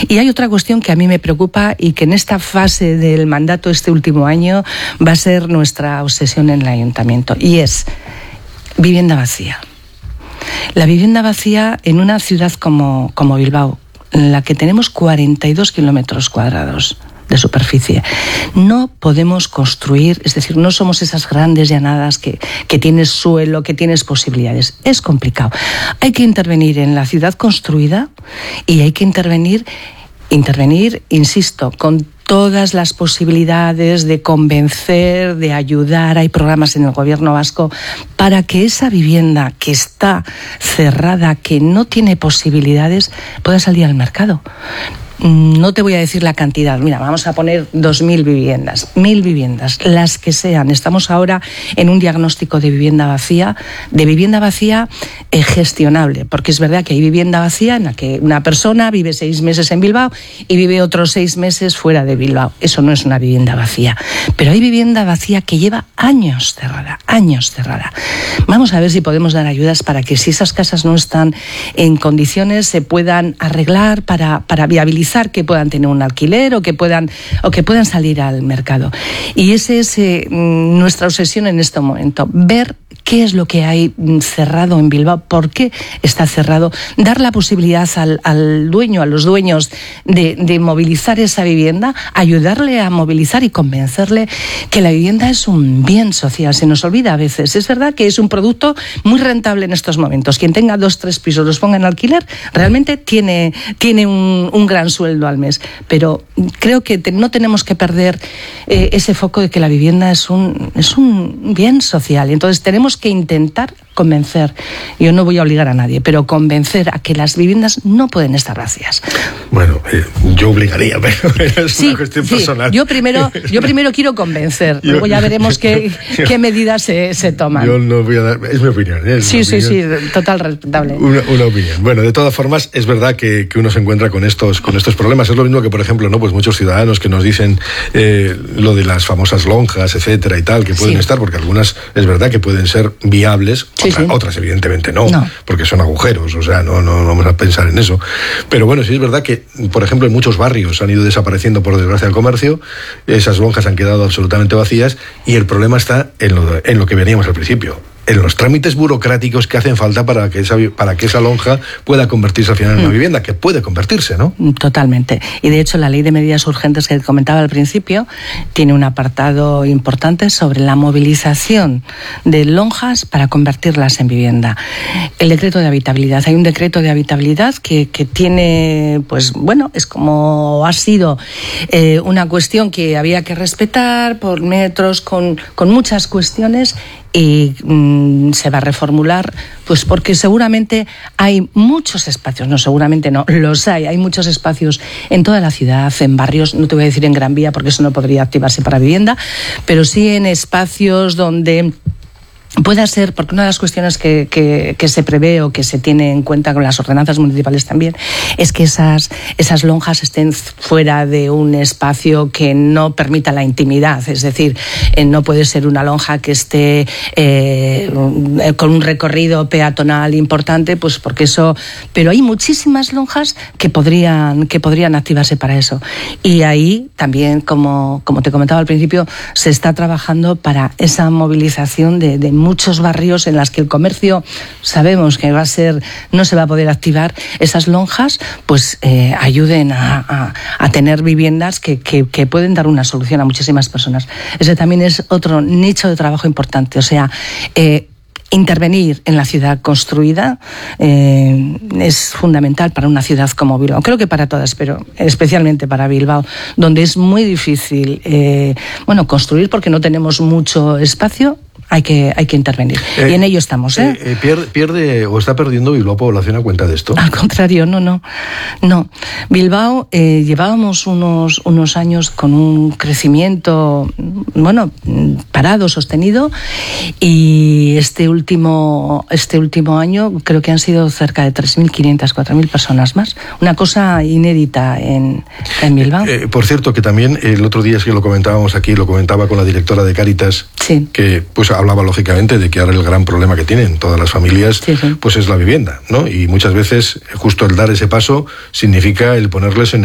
Y hay otra cuestión que a mí me preocupa y que en esta fase del mandato este último año va a ser nuestra obsesión en el ayuntamiento, y es vivienda vacía. La vivienda vacía en una ciudad como Bilbao, en la que tenemos 42 kilómetros cuadrados de superficie. No podemos construir, es decir, no somos esas grandes llanadas que tienes suelo, que tienes posibilidades. Es complicado. Hay que intervenir en la ciudad construida y hay que intervenir, insisto, con todas las posibilidades de convencer, de ayudar. Hay programas en el gobierno vasco para que esa vivienda que está cerrada, que no tiene posibilidades, pueda salir al mercado. No te voy a decir la cantidad, mira, vamos a poner 2.000 viviendas, 1.000 viviendas, las que sean. Estamos ahora en un diagnóstico de vivienda vacía gestionable, porque es verdad que hay vivienda vacía en la que una persona vive 6 meses en Bilbao y vive otros 6 meses fuera de Bilbao. Eso no es una vivienda vacía, pero hay vivienda vacía que lleva años cerrada. Vamos a ver si podemos dar ayudas para que, si esas casas no están en condiciones, se puedan arreglar para viabilizar que puedan tener un alquiler o que puedan salir al mercado. Y ese es nuestra obsesión en este momento, ver qué es lo que hay cerrado en Bilbao, por qué está cerrado, dar la posibilidad al dueño, a los dueños de movilizar esa vivienda, ayudarle a movilizar y convencerle que la vivienda es un bien social. Se nos olvida a veces. Es verdad que es un producto muy rentable en estos momentos. Quien tenga 2 o 3 pisos, los ponga en alquiler, realmente tiene un gran sueldo al mes. Pero creo que no tenemos que perder ese foco de que la vivienda es un bien social. Entonces tenemos que intentar convencer, yo no voy a obligar a nadie, pero convencer a que las viviendas no pueden estar vacías. Bueno, yo obligaría, pero es una cuestión personal. Yo primero quiero convencer, luego ya veremos qué medidas se toman. Yo no voy a dar, es mi opinión. Sí, total, respetable. Una opinión. Bueno, de todas formas, es verdad que uno se encuentra con estos problemas. Es lo mismo que, por ejemplo, ¿no? Pues muchos ciudadanos que nos dicen lo de las famosas lonjas, etcétera y tal, que pueden estar, porque algunas es verdad que pueden ser viables. Otras evidentemente no, porque son agujeros, o sea, no vamos a pensar en eso. Pero bueno, sí es verdad que, por ejemplo, en muchos barrios han ido desapareciendo, por desgracia, el comercio, esas lonjas han quedado absolutamente vacías, y el problema está en lo que veníamos al principio, en los trámites burocráticos que hacen falta para que esa lonja pueda convertirse al final en una vivienda, que puede convertirse, ¿no? Totalmente. Y de hecho la ley de medidas urgentes que comentaba al principio tiene un apartado importante sobre la movilización de lonjas para convertirlas en vivienda. El decreto de habitabilidad. Hay un decreto de habitabilidad que tiene, pues bueno, es como ha sido una cuestión que había que respetar por metros, con muchas cuestiones, y se va a reformular, pues porque seguramente hay muchos espacios, hay muchos espacios en toda la ciudad, en barrios, no te voy a decir en Gran Vía porque eso no podría activarse para vivienda, pero sí en espacios donde pueda ser, porque una de las cuestiones que se prevé o que se tiene en cuenta con las ordenanzas municipales también es que esas lonjas estén fuera de un espacio que no permita la intimidad. Es decir, no puede ser una lonja que esté con un recorrido peatonal importante, pues porque eso. Pero hay muchísimas lonjas que podrían activarse para eso. Y ahí también, como te comentaba al principio, se está trabajando para esa movilización de muchos barrios en las que el comercio sabemos que no se va a poder activar. Esas lonjas pues ayuden a tener viviendas que pueden dar una solución a muchísimas personas. Ese también es otro nicho de trabajo importante, o sea, intervenir en la ciudad construida es fundamental para una ciudad como Bilbao. Creo que para todas, pero especialmente para Bilbao, donde es muy difícil construir porque no tenemos mucho espacio. Hay que intervenir. Y en ello estamos. ¿Pierde o está perdiendo Bilbao población a cuenta de esto? Al contrario, no. Bilbao llevábamos unos años con un crecimiento, parado, sostenido, y este último año creo que han sido cerca de 3.500, 4.000 personas más. Una cosa inédita en Bilbao. Por cierto, que también el otro día, es que lo comentábamos aquí, lo comentaba con la directora de Cáritas, que pues hablaba lógicamente de que ahora el gran problema que tienen todas las familias pues es la vivienda, ¿no? Y muchas veces justo el dar ese paso significa el ponerles en